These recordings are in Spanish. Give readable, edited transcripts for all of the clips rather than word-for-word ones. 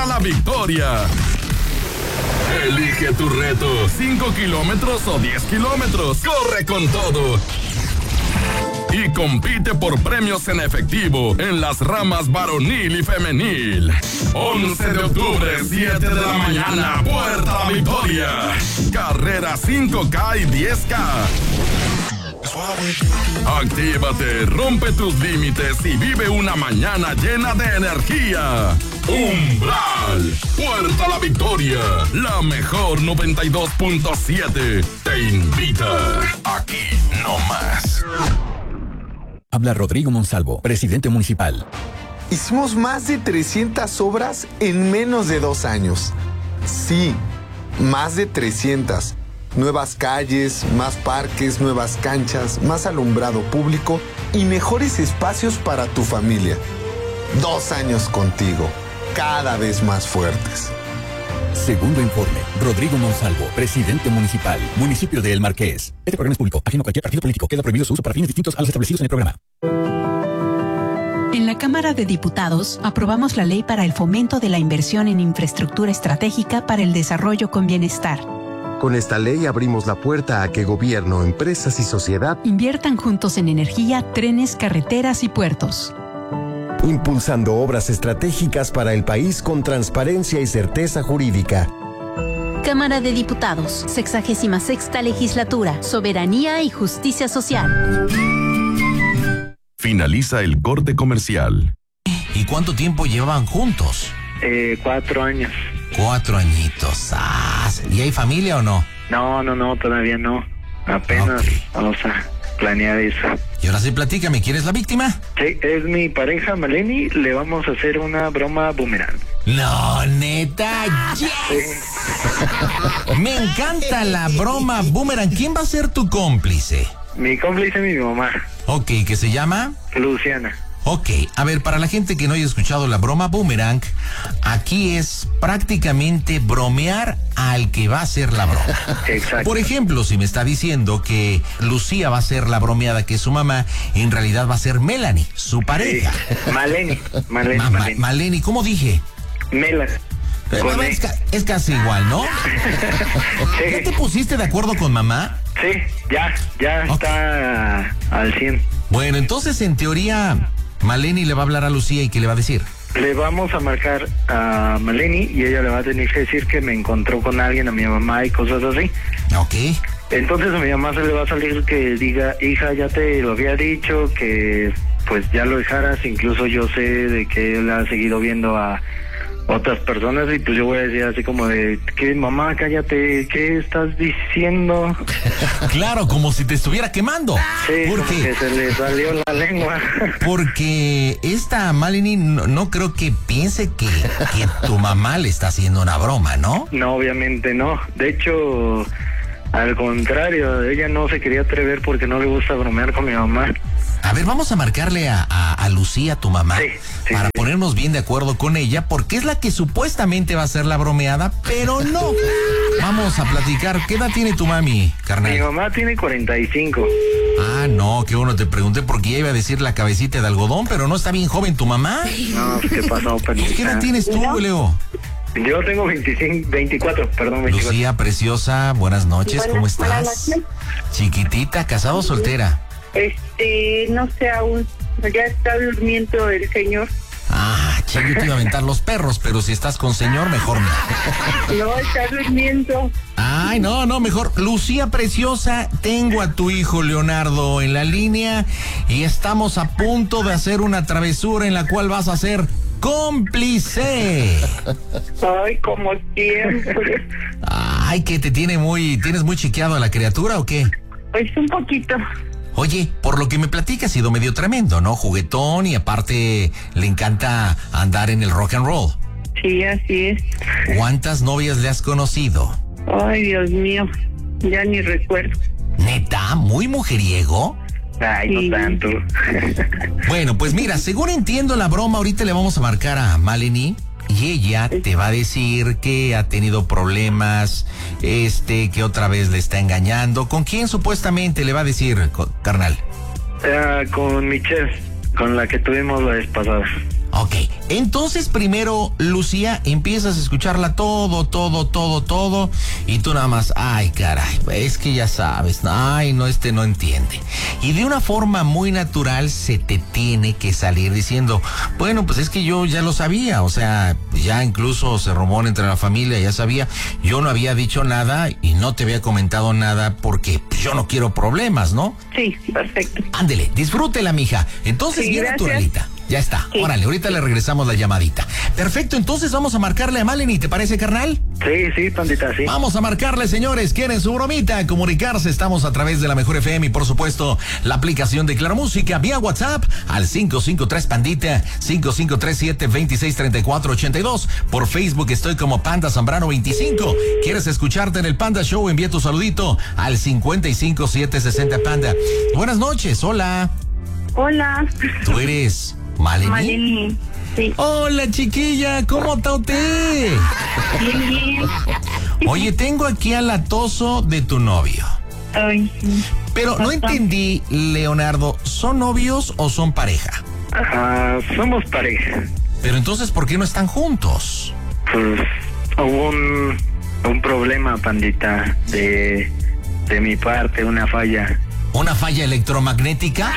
Puerta La Victoria. Elige tu reto, 5 kilómetros o 10 kilómetros. Corre con todo. Y compite por premios en efectivo en las ramas varonil y femenil. 11 de octubre, 7 de la mañana, Puerta La Victoria. Carrera 5K y 10K. Actívate, rompe tus límites y vive una mañana llena de energía. Umbral, Puerta La Victoria, la mejor 92.7 te invita. Aquí no más. Habla Rodrigo Monsalvo, presidente municipal. Hicimos más de 300 obras en menos de 2 años. Sí, más de 300. Nuevas calles, más parques, nuevas canchas, más alumbrado público y mejores espacios para tu familia. 2 años contigo, cada vez más fuertes. Segundo informe, Rodrigo Monsalvo, presidente municipal, municipio de El Marqués. Este programa es público, ajeno a cualquier partido político. Queda prohibido su uso para fines distintos a los establecidos en el programa. En la Cámara de Diputados aprobamos la ley para el fomento de la inversión en infraestructura estratégica para el desarrollo con bienestar. Con esta ley abrimos la puerta a que gobierno, empresas y sociedad inviertan juntos en energía, trenes, carreteras y puertos. Impulsando obras estratégicas para el país con transparencia y certeza jurídica. Cámara de Diputados, 66ª Legislatura, Soberanía y Justicia Social. Finaliza el corte comercial. ¿Y cuánto tiempo llevaban juntos? 4 años. 4 añitos. ¿Y hay familia o no? No, todavía no. Apenas vamos a planear eso. Y ahora sí, platícame, ¿quién es la víctima? Sí, es mi pareja Maleni, le vamos a hacer una broma boomerang. No, neta, yes. Me encanta la broma boomerang. ¿Quién va a ser tu cómplice? Mi cómplice es mi mamá. Ok, ¿qué se llama? Luciana. Ok, a ver, para la gente que no haya escuchado la broma boomerang, aquí es prácticamente bromear al que va a hacer la broma. Exacto. Por ejemplo, si me está diciendo que Lucía va a ser la bromeada, que es su mamá, en realidad va a ser Melanie, su pareja. Sí. Maleni. Maleni, ¿cómo dije? Mela. Es casi igual, ¿no? Sí. ¿Ya te pusiste de acuerdo con mamá? Sí, ya okay. Está al 100. Bueno, entonces en teoría Maleni le va a hablar a Lucía y ¿qué le va a decir? Le vamos a marcar a Maleni y ella le va a tener que decir que me encontró con alguien, a mi mamá y cosas así. Ok. Entonces a mi mamá se le va a salir que diga, hija, ya te lo había dicho, que pues ya lo dejaras, incluso yo sé de que él ha seguido viendo a otras personas y pues yo voy a decir así como de, ¿qué, mamá, cállate, qué estás diciendo? Claro, como si te estuviera quemando. Sí, como que se le salió la lengua. Porque esta Maleni no creo que piense que tu mamá le está haciendo una broma, ¿no? No, obviamente no. De hecho, al contrario, ella no se quería atrever porque no le gusta bromear con mi mamá. A ver, vamos a marcarle a Lucía, tu mamá, para ponernos bien de acuerdo con ella, porque es la que supuestamente va a ser la bromeada, pero no. Vamos a platicar. ¿Qué edad tiene tu mami, carnal? Mi mamá tiene 45. Ah, no, qué bueno, te pregunté porque ya iba a decir la cabecita de algodón, pero no está bien joven tu mamá. No, ¿qué pasó, perrita? ¿Qué edad tienes tú, Leo? Yo tengo 24, perdón. 24. Lucía, preciosa, buenas noches, ¿cómo estás? Buenas noches. Chiquitita, ¿casado o soltera? No sé aún, ya está durmiendo el señor. Yo te iba a aventar los perros, pero si estás con señor, mejor no. No, está durmiendo. Ay, no, mejor. Lucía, preciosa, tengo a tu hijo Leonardo en la línea y estamos a punto de hacer una travesura en la cual vas a ser cómplice. Ay, como siempre. Ay, que tienes muy chiqueado a la criatura, ¿o qué? Pues un poquito. Oye, por lo que me platica ha sido medio tremendo, ¿no? Juguetón y aparte le encanta andar en el rock and roll. Sí, así es. ¿Cuántas novias le has conocido? Ay, Dios mío, ya ni recuerdo. ¿Neta? ¿Muy mujeriego? Ay, sí. No tanto. Bueno, pues mira, según entiendo la broma, ahorita le vamos a marcar a Maleni y ella te va a decir que ha tenido problemas, que otra vez le está engañando. ¿Con quién supuestamente le va a decir, carnal? Con Michelle, con la que tuvimos la vez pasada. Ok, entonces primero, Lucía, empiezas a escucharla todo, y tú nada más, ay, caray, es que ya sabes, ay, no, no entiende. Y de una forma muy natural se te tiene que salir diciendo, bueno, pues es que yo ya lo sabía, o sea, ya incluso se rumora entre la familia, ya sabía, yo no había dicho nada y no te había comentado nada porque pues, yo no quiero problemas, ¿no? Sí, perfecto. Ándele, disfrútela, mija. Entonces, Sí, bien gracias. naturalita. Ya está. Sí. Órale, ahorita le regresamos la llamadita. Perfecto, entonces vamos a marcarle a Maleni, ¿te parece, carnal? Sí, pandita, sí. Vamos a marcarle, señores. ¿Quieren su bromita? Comunicarse. Estamos a través de la Mejor FM y, por supuesto, la aplicación de Claro Música vía WhatsApp al 553 Pandita, 5537-263482. Por Facebook estoy como Panda Zambrano 25. ¿Quieres escucharte en el Panda Show? Envía tu saludito al 55760 Panda. Buenas noches, hola. Hola. ¿Tú eres Maleni? Maleni. Sí. Hola, chiquilla, ¿cómo está usted? Bien. Oye, tengo aquí al atoso de tu novio. Ay, sí. Pero no entendí, Leonardo, ¿son novios o son pareja? Somos pareja. Pero entonces, ¿por qué no están juntos? Pues hubo un problema, pandita, de mi parte, una falla. ¿Una falla electromagnética?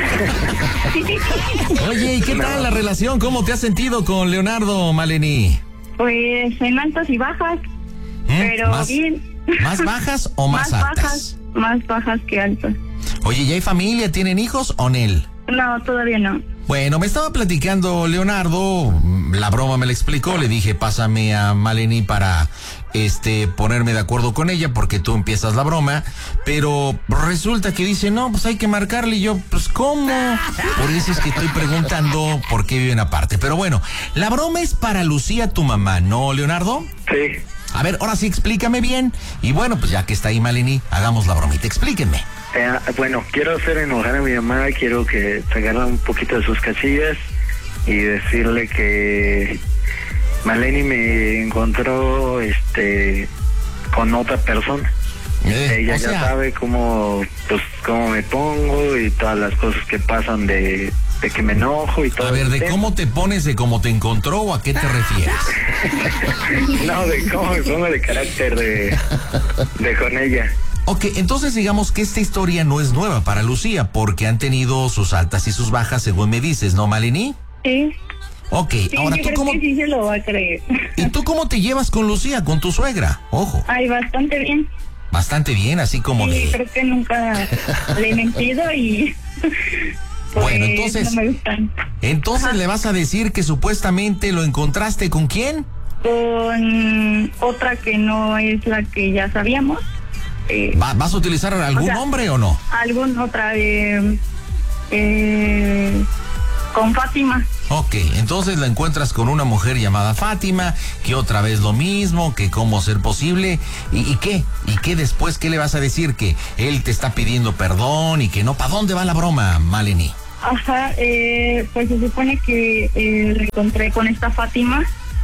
Oye, ¿y qué tal la relación? ¿Cómo te has sentido con Leonardo, Maleni? Pues en altas y bajas, pero ¿Más, bien. ¿Más bajas o más altas? Más bajas que altas. Oye, ¿ya hay familia? ¿Tienen hijos o Nel? No, todavía no. Bueno, me estaba platicando Leonardo, la broma me la explicó, le dije, pásame a Maleni para ponerme de acuerdo con ella porque tú empiezas la broma, pero resulta que dice, no, pues hay que marcarle, y yo, pues ¿cómo? Por eso es que estoy preguntando por qué viven aparte. Pero bueno, la broma es para Lucía, tu mamá, ¿no, Leonardo? Sí. A ver, ahora sí explícame bien, y bueno, pues ya que está ahí Maleni, hagamos la bromita, explíquenme. Bueno, quiero hacer enojar a mi mamá, quiero que se agarre un poquito de sus casillas y decirle que Maleni me encontró con otra persona. Ella ya sabe cómo me pongo y todas las cosas que pasan de que me enojo y todo. A ver, ¿de cómo te pones, de cómo te encontró o a qué te refieres? No, de cómo me pongo de carácter de con ella. Ok, entonces digamos que esta historia no es nueva para Lucía, porque han tenido sus altas y sus bajas, según me dices, ¿no, Maleni? Sí. Ok, Sí, ahora yo tú creo cómo... que sí se lo va a creer. ¿Y tú cómo te llevas con Lucía, con tu suegra? Ojo. Ay, bastante bien. Bastante bien, así como Sí, de... creo que nunca le he mentido y... pues, Bueno, entonces... no me gustan. Entonces le vas a decir que supuestamente lo encontraste ¿con quién? Con otra que no es la que ya sabíamos. ¿Vas a utilizar algún nombre o no? Algún otra con Fátima. Ok, entonces la encuentras con una mujer llamada Fátima, que otra vez lo mismo, que cómo ser posible, ¿y qué? ¿Y qué después? ¿Qué le vas a decir? Que él te está pidiendo perdón y que no. ¿Para dónde va la broma, Maleni? Ajá, pues se supone que me encontré con esta Fátima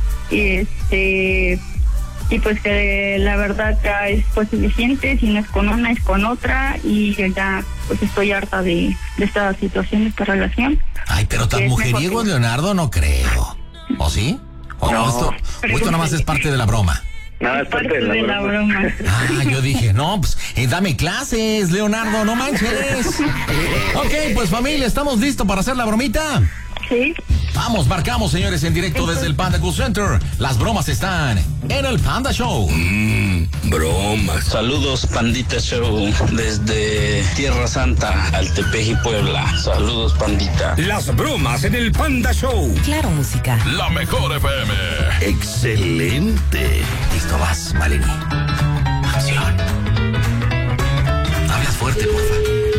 y pues que la verdad ya es pues suficiente, si no es con una es con otra, y ya pues estoy harta de esta situación, de esta relación. Ay, pero tan mujeriego, Leonardo, no creo. ¿O sí? ¿O no, esto nada más es parte de la broma? No, es parte de la broma. Ah, yo dije, no, pues dame clases, Leonardo, no manches. Ok, pues familia, ¿estamos listos para hacer la bromita? Sí. Vamos, marcamos, señores, en directo desde el Panda Cool Center. Las bromas están en el Panda Show. Bromas. Saludos, Pandita Show, desde Tierra Santa, Altepeji, Puebla. Saludos, Pandita. Las bromas en el Panda Show. Claro Música. La Mejor FM. Excelente. Listo, vas, Maleni. Acción. Hablas fuerte, porfa.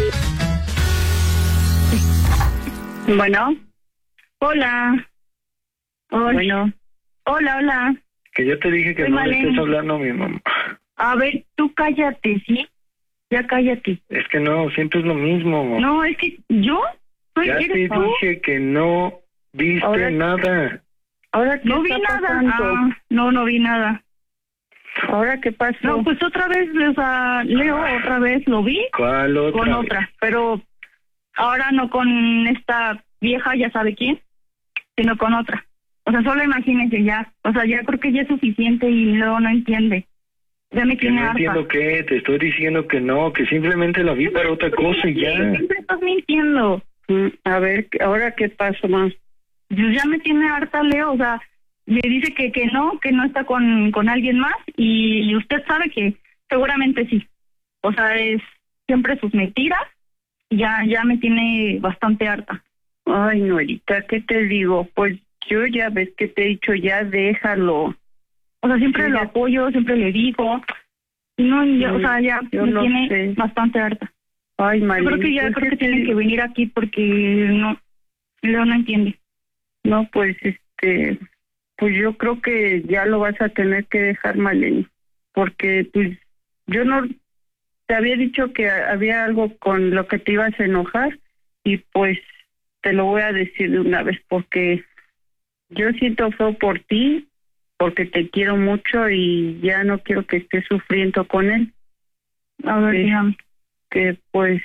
Bueno. Hola. Bueno. Hola. Que yo te dije que Soy no le Maleni. estés hablando a mi mamá. A ver, tú cállate, ¿sí? Ya cállate. Es que no, siempre es lo mismo. No, es que yo... Ya te ¿eres tú? dije que no viste Ahora- nada. Ahora no vi nada. No vi nada. ¿Ahora qué pasó? No, pues otra vez, o sea, Leo, otra vez lo vi. ¿Cuál otra? Con otra, pero ahora no con esta vieja, ya sabe quién. sino con otra. O sea, solo imagínese ya. O sea, ya creo que ya es suficiente y luego no entiende. Ya me tiene harta. No entiendo qué, te estoy diciendo que no, que simplemente la vi para otra cosa y ya. Siempre estás mintiendo. A ver, ¿ahora qué pasó más? Pues ya me tiene harta, Leo, o sea, le dice que no está con alguien más y usted sabe que seguramente sí. O sea, es siempre sus mentiras y ya me tiene bastante harta. Ay, Norita, ¿qué te digo? Pues yo ya ves que te he dicho, ya déjalo. O sea, siempre lo apoyo, siempre le digo. No, o sea, ya me tiene bastante harta. Ay, María. Creo que tiene que venir aquí porque Leo no entiende. No, pues pues yo creo que ya lo vas a tener que dejar, Maleni, porque pues yo no te había dicho que había algo con lo que te ibas a enojar y pues te lo voy a decir de una vez porque yo siento feo por ti, porque te quiero mucho y ya no quiero que estés sufriendo con él. A ver, dígame. Que pues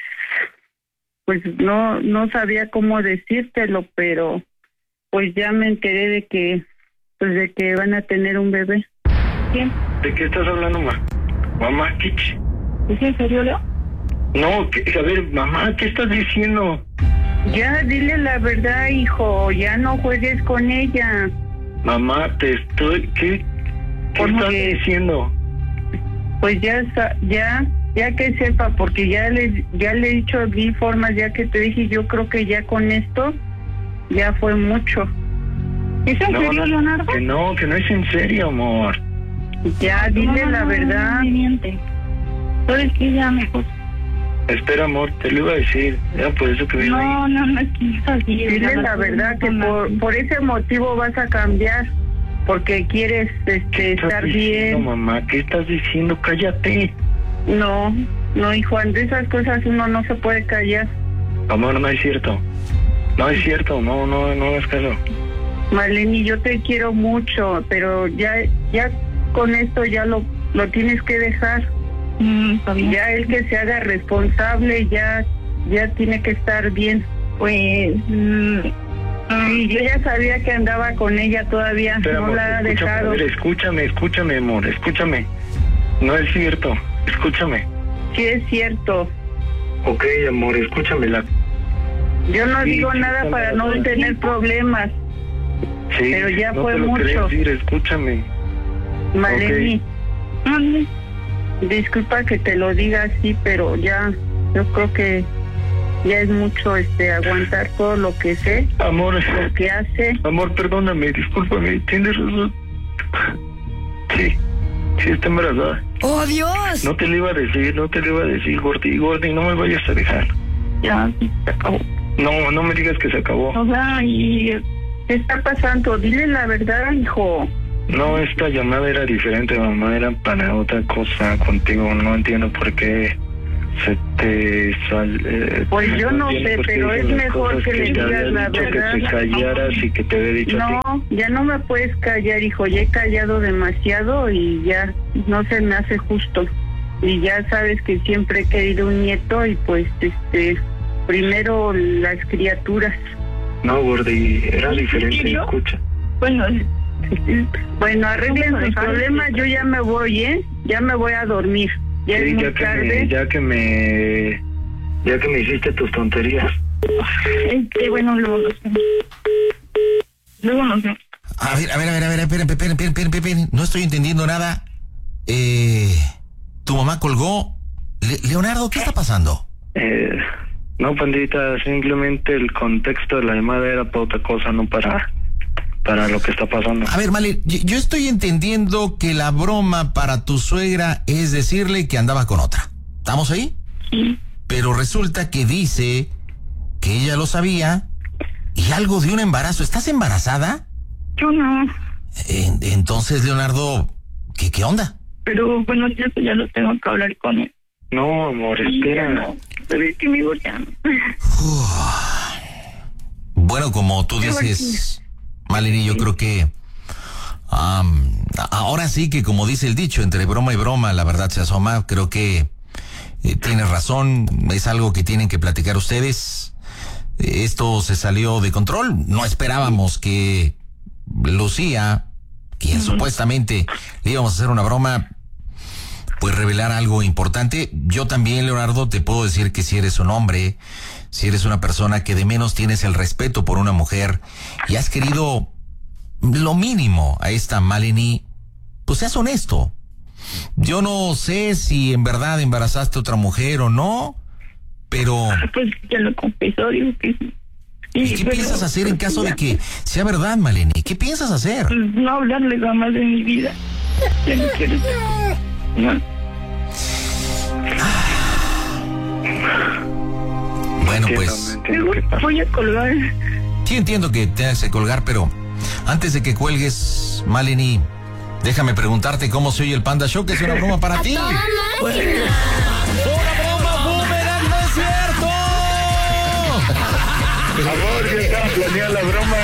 no sabía cómo decírtelo, pero pues ya me enteré de que van a tener un bebé. ¿Quién? ¿De qué estás hablando, mamá? ¿Qué? ¿Es en serio, Leo? No, a ver, mamá, ¿qué estás diciendo? Ya, dile la verdad, hijo, ya no juegues con ella. Mamá, ¿qué estás diciendo? Pues ya que sepa, porque ya le he dicho 1000 formas, ya que te dije, yo creo que ya con esto ya fue mucho. ¿Es en serio, Leonardo? Que no es en serio, amor. Ya, dile la verdad. No, miente. ¿Sabes qué? Ya mejor. Espera, amor, te lo iba a decir. Ya por eso que vino ahí. No, es que es así. Dile la verdad que por ese motivo vas a cambiar, porque quieres estar bien. No, mamá, ¿qué estás diciendo? Cállate. No, hijo, de esas cosas uno no se puede callar. Amor, no es cierto. No es cierto, no hagas caso. Maleni, yo te quiero mucho, pero ya con esto ya lo tienes que dejar. Ya él que se haga responsable, ya tiene que estar bien. Pues sí, yo ya sabía que andaba con ella todavía. Pero, no amor, la ha dejado. A ver, escúchame, amor, escúchame. No es cierto, escúchame. Sí es cierto. Ok, amor, escúchamela. Yo no digo nada para no tener problemas. Sí, pero ya no fue te lo mucho. quería decir, escúchame. Maleni, Okay. Disculpa que te lo diga así, pero ya, yo creo que ya es mucho aguantar todo lo que sé, amor, lo que hace. Amor, perdóname, discúlpame, tienes razón. Sí, está embarazada. ¡Oh, Dios! No te lo iba a decir, Gordy, no me vayas a dejar. Ya, se acabó. No me digas que se acabó. O sea, y ¿qué está pasando? Dile la verdad, hijo. No, esta llamada era diferente, mamá, era para otra cosa contigo, no entiendo por qué se te pues yo no sé, pero es mejor que le digas la verdad. Que te callaras y que te había dicho a ti. No, ya no me puedes callar, hijo, ya he callado demasiado y ya no se me hace justo. Y ya sabes que siempre he querido un nieto y pues primero las criaturas. No, Gordy, era diferente, escucha. Bueno, arreglen sus problemas, yo ya me voy, Ya me voy a dormir. Ya sí, es muy tarde. Ya que me hiciste tus tonterías. Bueno, luego nos vemos. A ver, esperen, no estoy entendiendo nada. Tu mamá colgó. Leonardo, ¿qué está pasando? No, pandita, simplemente el contexto de la llamada era para otra cosa, no para lo que está pasando. A ver, Male, yo estoy entendiendo que la broma para tu suegra es decirle que andaba con otra. ¿Estamos ahí? Sí. Pero resulta que dice que ella lo sabía y algo de un embarazo. ¿Estás embarazada? Yo no. Entonces, Leonardo, ¿qué onda? Pero bueno, yo ya lo tengo que hablar con él. No, amor, espera. No, pero es que me ya no. Bueno, como tú dices, Maleni, yo creo que ahora sí que, como dice el dicho, entre broma y broma la verdad se asoma. Creo que tienes razón, es algo que tienen que platicar ustedes. esto se salió de control. No esperábamos que Lucía, quien supuestamente le íbamos a hacer una broma, pues revelar algo importante. Yo también, Leonardo, te puedo decir que si eres un hombre, si eres una persona que de menos tienes el respeto por una mujer y has querido lo mínimo a esta Maleni, pues seas honesto. Yo no sé si en verdad embarazaste a otra mujer o no, pero... Pues ya lo confesó, digo que sí. ¿Y qué piensas hacer en caso de que sea verdad, Maleni? ¿Qué piensas hacer? Pues no hablarle jamás de mi vida. Ya no quiero. No. Bueno, pues... Voy a colgar. Sí, entiendo que te hace colgar, pero antes de que cuelgues, Maleni, déjame preguntarte cómo se oye el Panda Show, que es una broma para ti. ¡Una broma boomerang, no es cierto! Amor, yo estaba planeando la broma.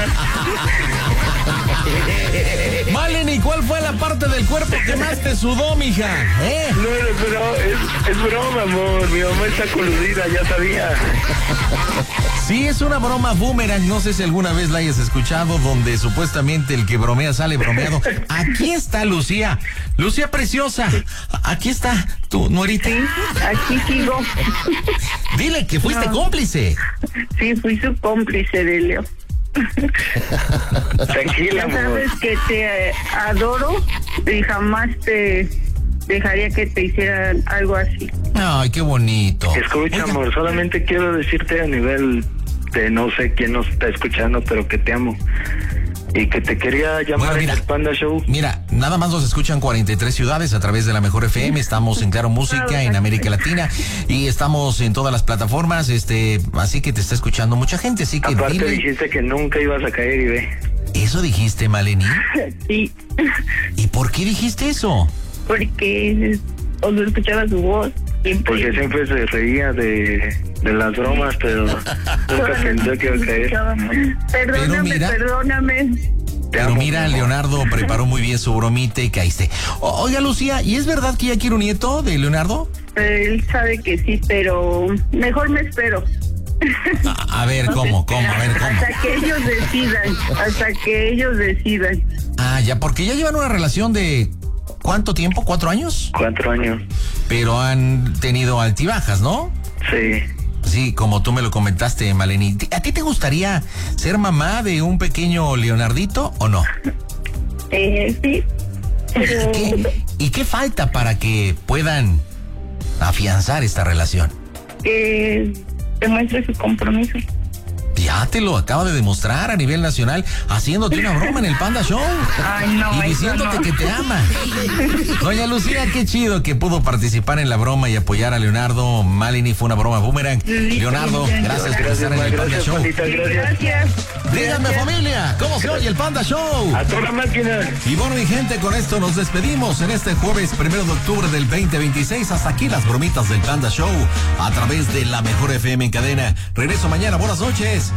Maleni, ¿cuál fue la parte del cuerpo que más te sudó, mija? No, es broma, amor. Mi mamá está coludida, ya sabía. Sí, es una broma boomerang. No sé si alguna vez la hayas escuchado, donde supuestamente el que bromea sale bromeado. Aquí está Lucía. Lucía preciosa. Aquí está tu nuerita. Sí, aquí sigo. Dile que fuiste cómplice. Sí, fui su cómplice de Leo. Tranquila, ya sabes que te adoro y jamás te dejaría que te hicieran algo así. Ay, qué bonito. Escucha, amor, solamente quiero decirte a nivel de no sé quién nos está escuchando, pero que te amo. Y que te quería llamar en el Panda Show. Mira, nada más nos escuchan 43 ciudades a través de la Mejor FM. Estamos en Claro Música, en América Latina, y estamos en todas las plataformas, así que te está escuchando mucha gente, así que aparte dijiste que nunca ibas a caer y ve. ¿Eso dijiste, Maleni? Sí. ¿Y por qué dijiste eso? Porque cuando escuchaba su voz porque siempre se reía de las bromas, pero nunca pensó que iba a caer. Perdóname. Pero mira, Leonardo preparó muy bien su bromita y caíste. Oiga, Lucía, ¿y es verdad que ya quiere un nieto de Leonardo? Él sabe que sí, pero mejor me espero. A ver, ¿cómo? A ver, ¿cómo? Hasta que ellos decidan. Ah, ya, porque ya llevan una relación de... ¿Cuánto tiempo? ¿4 años? 4 años. Pero han tenido altibajas, ¿no? Sí. Sí, como tú me lo comentaste, Maleni. ¿A ti te gustaría ser mamá de un pequeño Leonardito o no? Sí. Pero... ¿Y qué falta para que puedan afianzar esta relación? Que demuestre su compromiso. Ya te lo acaba de demostrar a nivel nacional, haciéndote una broma en el Panda Show. Ay, no, y diciéndote que te ama. Doña Lucía, qué chido que pudo participar en la broma y apoyar a Leonardo. Maleni, fue una broma boomerang. Leonardo, gracias por estar en el Panda Show. Gracias. Díganme, familia, ¿cómo se oye el Panda Show? A toda máquina. Y bueno, mi gente, con esto nos despedimos en este jueves 1 de octubre del 2026. Hasta aquí las bromitas del Panda Show a través de la Mejor FM en cadena. Regreso mañana. Buenas noches.